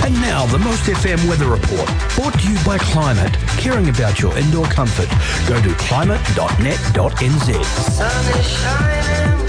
And now the Most FM Weather Report, brought to you by Climate, caring about your indoor comfort. Go to climate.net.nz. Sun is shining,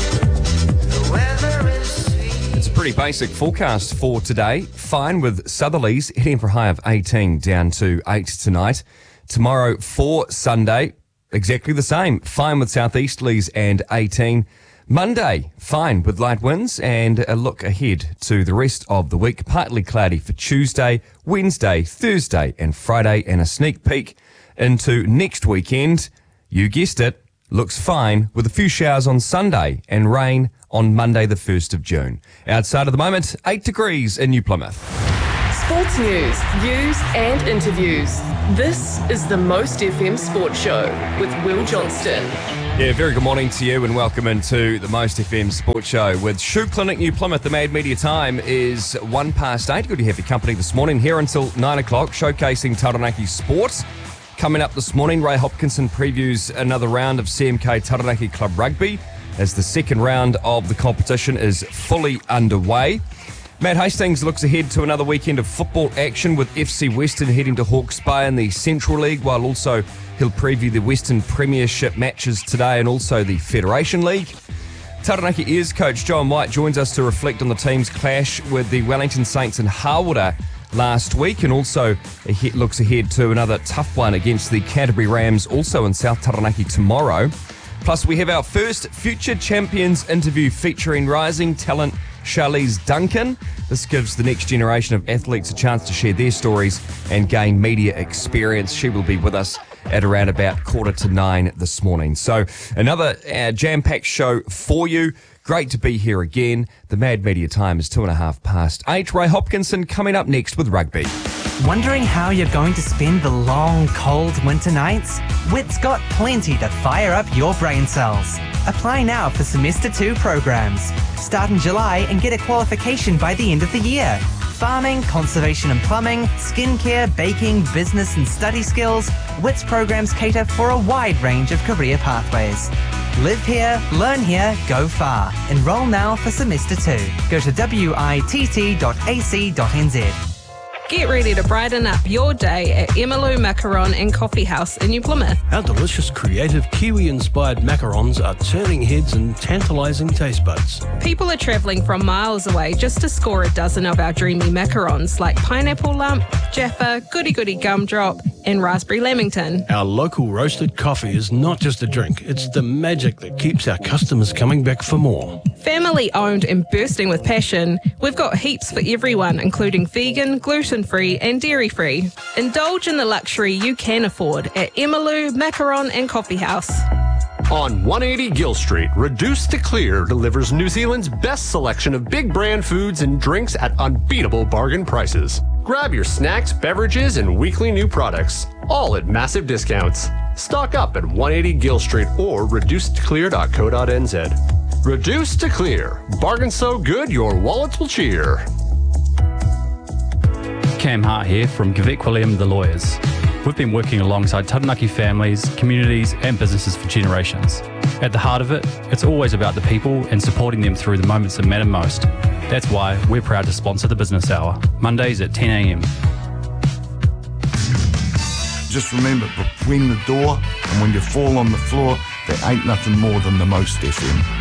the weather is sweet. It's a pretty basic forecast for today. Fine with southerlies, heading for a high of 18 down to 8 tonight. Tomorrow for Sunday, exactly the same. Fine with southeasterlies and 18. Monday, fine with light winds, and a look ahead to the rest of the week. Partly cloudy for Tuesday, Wednesday, Thursday and Friday, and a sneak peek into next weekend. You guessed it, looks fine with a few showers on Sunday and rain on Monday the 1st of June. Outside at the moment, 8 degrees in New Plymouth. Sports news, views and interviews. This is the Most FM Sports Show with Will Johnston. Yeah, very good morning to you and welcome into the Most FM Sports Show with Shoe Clinic New Plymouth. The Mad Media time is 8:01. Good to have your company this morning, here until 9 o'clock, showcasing Taranaki sports. Coming up this morning, Ray Hopkinson previews another round of CMK Taranaki Club Rugby as the second round of the competition is fully underway. Matt Hastings looks ahead to another weekend of football action with FC Western heading to Hawke's Bay in the Central League, while also he'll preview the Western Premiership matches today and also the Federation League. Taranaki Ears coach John White joins us to reflect on the team's clash with the Wellington Saints in Hawera last week, and also looks ahead to another tough one against the Canterbury Rams also in South Taranaki tomorrow. Plus, we have our first Future Champions interview featuring rising talent Charlize Duncan. This gives the next generation of athletes a chance to share their stories and gain media experience. She will be with us at around about 8:45 this morning. So another jam-packed show for you. Great to be here again. The Mad Media time is 8:02. Ray Hopkinson coming up next with rugby. Wondering how you're going to spend the long, cold winter nights? WIT's got plenty to fire up your brain cells. Apply now for Semester 2 programs. Start in July and get a qualification by the end of the year. Farming, conservation and plumbing, skincare, baking, business and study skills, WIT's programs cater for a wide range of career pathways. Live here, learn here, go far. Enroll now for Semester 2. Go to witt.ac.nz. Get ready to brighten up your day at Emilu Macaron and Coffee House in New Plymouth. Our delicious, creative, Kiwi-inspired macarons are turning heads and tantalising taste buds. People are travelling from miles away just to score a dozen of our dreamy macarons like Pineapple Lump, Jaffa, Goody Goody Gumdrop and Raspberry Lamington. Our local roasted coffee is not just a drink, it's the magic that keeps our customers coming back for more. Family owned and bursting with passion, we've got heaps for everyone, including vegan, gluten-free and dairy-free. Indulge in the luxury you can afford at Emilu, Macaron and Coffee House. On 180 Gill Street, Reduce to Clear delivers New Zealand's best selection of big brand foods and drinks at unbeatable bargain prices. Grab your snacks, beverages, and weekly new products, all at massive discounts. Stock up at 180 Gill Street or reducetoclear.co.nz. Reduce to Clear. Bargain so good your wallets will cheer. Cam Hart here from Gavek William The Lawyers. We've been working alongside Taranaki families, communities and businesses for generations. At the heart of it, it's always about the people and supporting them through the moments that matter most. That's why we're proud to sponsor the Business Hour, Mondays at 10 a.m. Just remember, between the door and when you fall on the floor, there ain't nothing more than the Most FM.